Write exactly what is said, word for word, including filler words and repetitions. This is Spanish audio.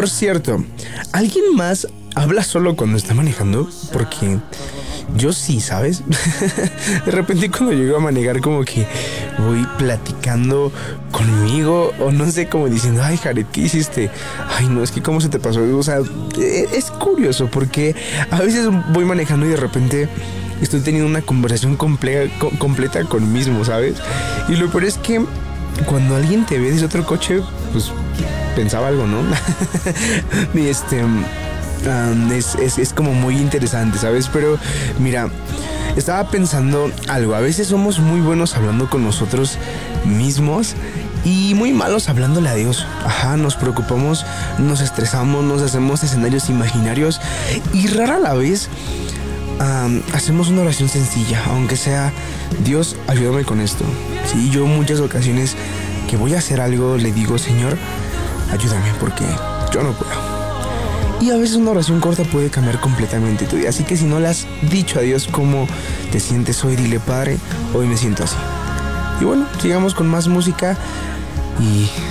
Por cierto, ¿alguien más habla solo cuando está manejando? Porque yo sí, ¿sabes? De repente cuando llego a manejar como que voy platicando conmigo o no sé, como diciendo, ay, Jared, ¿qué hiciste? Ay, no, es que cómo se te pasó. O sea, es curioso porque a veces voy manejando y de repente estoy teniendo una conversación comple- completa conmigo mismo, ¿sabes? Y lo peor es que cuando alguien te ve desde otro coche, pues pensaba algo, ¿no? Y este... Um, es, es, es como muy interesante, ¿sabes? Pero mira, estaba pensando algo. A veces somos muy buenos hablando con nosotros mismos y muy malos hablándole a Dios. Ajá, nos preocupamos, nos estresamos, nos hacemos escenarios imaginarios y rara la vez um, hacemos una oración sencilla, aunque sea, Dios, ayúdame con esto. Sí, yo en muchas ocasiones que voy a hacer algo le digo, Señor, ayúdame porque yo no puedo. Y a veces una oración corta puede cambiar completamente tu día. Así que si no le has dicho a Dios cómo te sientes hoy, dile, Padre, hoy me siento así. Y bueno, sigamos con más música y